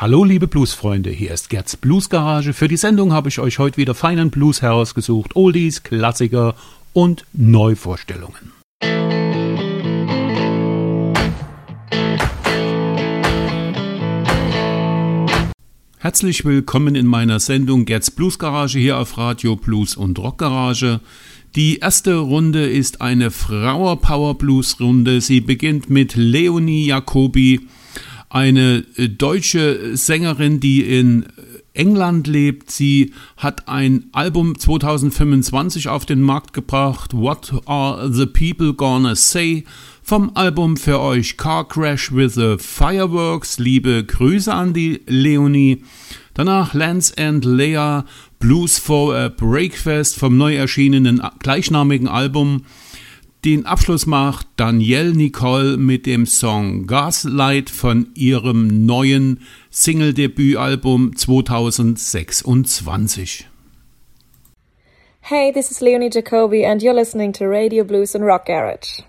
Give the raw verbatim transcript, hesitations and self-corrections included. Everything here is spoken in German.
Hallo liebe Bluesfreunde, hier ist Gerds Bluesgarage. Für die Sendung habe ich euch heute wieder feinen Blues herausgesucht, Oldies, Klassiker und Neuvorstellungen. Herzlich willkommen in meiner Sendung Gerds Bluesgarage hier auf Radio Blues und Rockgarage. Die erste Runde ist eine Flower Power Blues Runde. Sie beginnt mit Leonie Jacobi, eine deutsche Sängerin, die in England lebt. Sie hat ein Album zwanzig fünfundzwanzig auf den Markt gebracht, What Are the People Gonna Say? Vom Album für euch Car Crash with the Fireworks. Liebe Grüße an die Leonie. Danach Lance and Leah, Blues for a Breakfast vom neu erschienenen gleichnamigen Album. Den Abschluss macht Danielle Nicole mit dem Song Gaslight von ihrem neuen Single-Debütalbum zwanzig sechsundzwanzig. Hey, this is Leonie Jacobi and you're listening to Radio Blues and Rock Garage.